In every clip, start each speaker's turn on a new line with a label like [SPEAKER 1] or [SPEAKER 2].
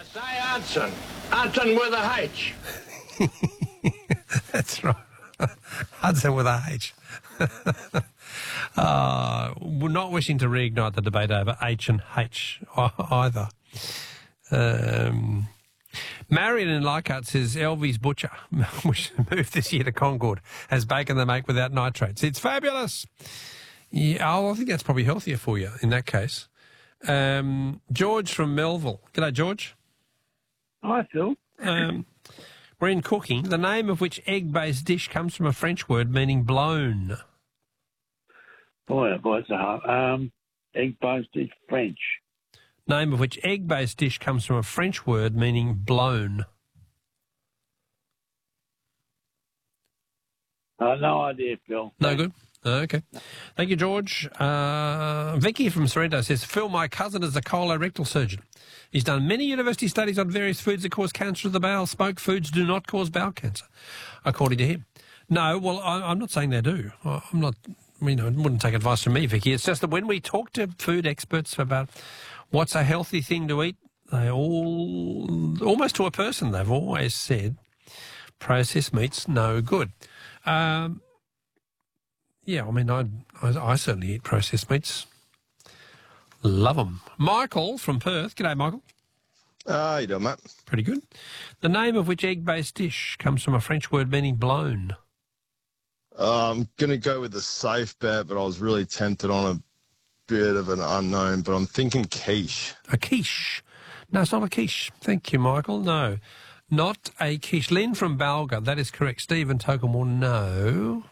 [SPEAKER 1] Say Anson. Anson with a H.
[SPEAKER 2] That's right. Hudson with a H. We're not wishing to reignite the debate over H and H either. Marion in Leichhardt says Elvie's Butcher, which moved this year to Concord, has bacon they make without nitrates. It's fabulous. Yeah, I think that's probably healthier for you in that case. George from Melville. G'day, George.
[SPEAKER 3] Hi, Phil.
[SPEAKER 2] We're in cooking. The name of which egg-based dish comes from a French word meaning blown?
[SPEAKER 3] Boy, it's a hard. Egg-based is French.
[SPEAKER 2] Name of which egg-based dish comes from a French word meaning blown?
[SPEAKER 3] No idea, Phil.
[SPEAKER 2] No good? Okay. Thank you, George. Vicky from Sorrento says, Phil, my cousin is a colorectal surgeon. He's done many university studies on various foods that cause cancer of the bowel. Smoked foods do not cause bowel cancer, according to him. No, well, I'm not saying they do. I'm not, wouldn't take advice from me, Vicky. It's just that when we talk to food experts about what's a healthy thing to eat, they all, almost to a person, they've always said processed meat's no good. Yeah, I mean, I certainly eat processed meats. Love them. Michael from Perth. G'day, Michael.
[SPEAKER 4] How you doing, mate?
[SPEAKER 2] Pretty good. The name of which egg-based dish comes from a French word meaning blown?
[SPEAKER 4] I'm going to go with the safe bet, but I was really tempted on a bit of an unknown, but I'm thinking quiche.
[SPEAKER 2] A quiche. No, it's not a quiche. Thank you, Michael. No, not a quiche. Lynn from Balga. That is correct. Stephen Tokemore, no.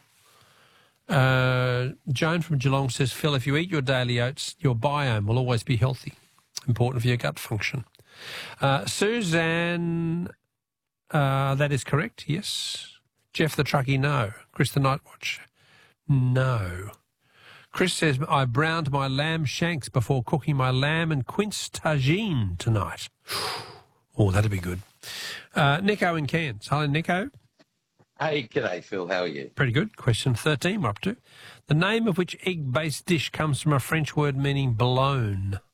[SPEAKER 2] Joan from Geelong says, Phil, if you eat your daily oats, your biome will always be healthy. Important for your gut function. Suzanne, that is correct, yes. Jeff the Truckie, no. Chris the Nightwatch, no. Chris says, I browned my lamb shanks before cooking my lamb and quince tagine tonight. Oh, that'd be good. Nico in Cairns. Hello, Nico.
[SPEAKER 5] Hey, g'day, Phil. How are you?
[SPEAKER 2] Pretty good. Question 13 we're up to. The name of which egg-based dish comes from a French word meaning blown?